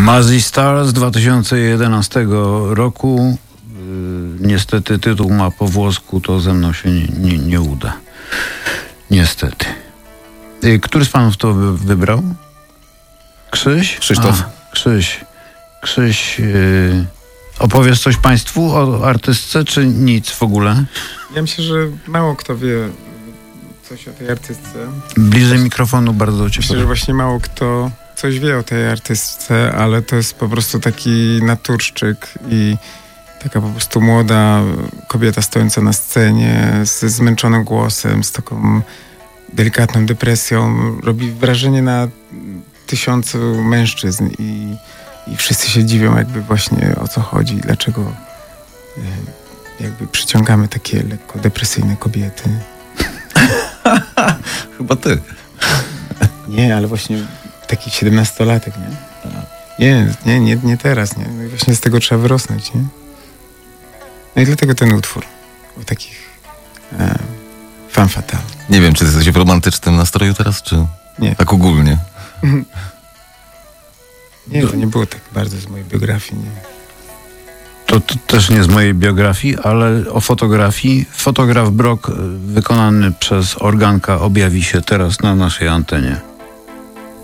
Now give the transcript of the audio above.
Mazzy Star z 2011 roku. Niestety tytuł ma po włosku, to ze mną się nie uda. Niestety. Który z panów to wybrał? Krzyś? Krzysztof. Krzyś. Opowiesz coś państwu o artystce, czy nic w ogóle? Ja myślę, że mało kto wie coś o tej artystce. Bliżej mikrofonu bardzo cię Myślę, że właśnie mało kto coś wie o tej artystce, ale to jest po prostu taki naturszczyk i taka po prostu młoda kobieta stojąca na scenie ze zmęczonym głosem, z taką delikatną depresją. Robi wrażenie na tysiącu mężczyzn i wszyscy się dziwią jakby właśnie o co chodzi, dlaczego jakby przyciągamy takie lekko depresyjne kobiety. Chyba ty. Nie, ale właśnie taki 17-latek, nie? Nie teraz, nie? No i właśnie z tego trzeba wyrosnąć, nie? No i dlatego ten utwór o takich femme fatale. Nie wiem, czy jesteś w romantycznym nastroju teraz, czy Nie. tak ogólnie? Nie, to nie było tak bardzo z mojej biografii, nie. To też nie z mojej biografii, ale o fotografii. Fotograf Brok wykonany przez organka objawi się teraz na naszej antenie.